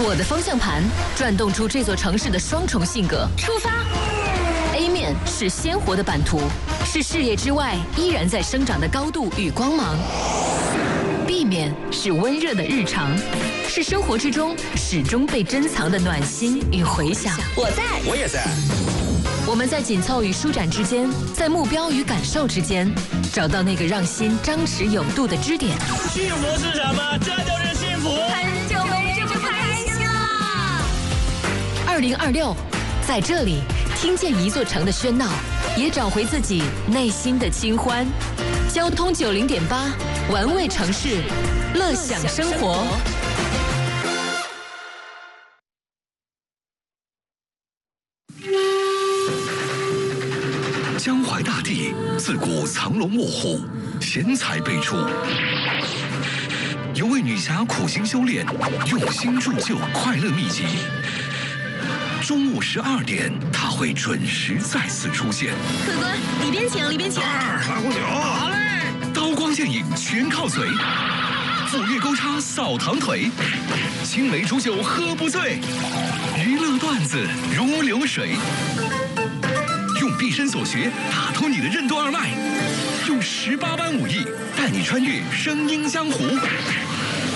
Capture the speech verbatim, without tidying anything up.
我的方向盘转动出这座城市的双重性格。出发 ！A 面是鲜活的版图，是视野之外依然在生长的高度与光芒。B 面是温热的日常，是生活之中始终被珍藏的暖心与回响。 我在， 我也在。 我们在紧凑与舒展之间，在目标与感受之间，找到那个让心张弛有度的支点。 幸福是什么？这就是幸福。 很久没这么开心了。 二零二六，在这里听见一座城的喧闹，也找回自己内心的清欢。交通九零点八，玩味城市，乐享生活。 江淮大地自古藏龙卧虎，贤才辈出。有位女侠苦心修炼，用心铸就快乐秘籍。中午十二点，她会准时再次出现。 客官，里边请，里边请。 二来壶酒。好嘞。刀光剑影全靠嘴，斧钺钩叉扫堂腿，青梅煮酒喝不醉，娱乐段子如流水。用毕生所学打通你的任督二脉，用十八般武艺带你穿越声音江湖。